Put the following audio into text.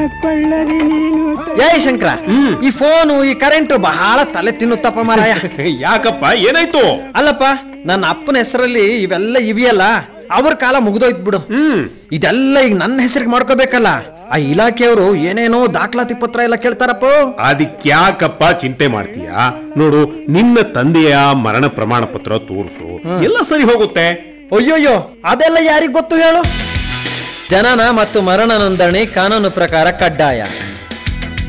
ಕೊಳ್ಳರಿ ನೀನು. ಏಯ್ ಶಂಕರ, ಈ ಫೋನು ಈ ಕರೆಂಟ್ ಬಹಳ ತಲೆ ತಿನ್ನುತ್ತಪ್ಪ ಮಾರಾಯ. ಯಾಕಪ್ಪ, ಏನಾಯ್ತು? ಅಲ್ಲಪ್ಪ, ನನ್ನ ಅಪ್ಪನ ಹೆಸರಲ್ಲಿ ಇವೆಲ್ಲ ಇವೆಯಲ್ಲ, ಅವ್ರ ಕಾಲ ಮುಗ್ದೋಯ್ತು ಬಿಡು. ಇದೆಲ್ಲ ಈಗ ನನ್ನ ಹೆಸರಿಗೆ ಮಾಡ್ಕೋಬೇಕಲ್ಲ. ಆ ಇಲಾಖೆಯವರು ಏನೇನೋ ದಾಖಲಾತಿ ಪತ್ರ ಎಲ್ಲ ಕೇಳ್ತಾರಪ್ಪ. ಅದಕ್ಯಾಕಪ್ಪ ಚಿಂತೆ ಮಾಡ್ತೀಯ? ನೋಡು, ನಿನ್ನ ತಂದೆಯ ಮರಣ ಪ್ರಮಾಣ ಪತ್ರ ತೋರಿಸು, ಎಲ್ಲ ಸರಿ ಹೋಗುತ್ತೆ. ಅಯ್ಯೋಯ್ಯೋ, ಅದೆಲ್ಲ ಯಾರಿಗ್ ಗೊತ್ತು ಹೇಳು? ಜನನ ಮತ್ತು ಮರಣ ನೋಂದಣಿ ಕಾನೂನು ಪ್ರಕಾರ ಕಡ್ಡಾಯ.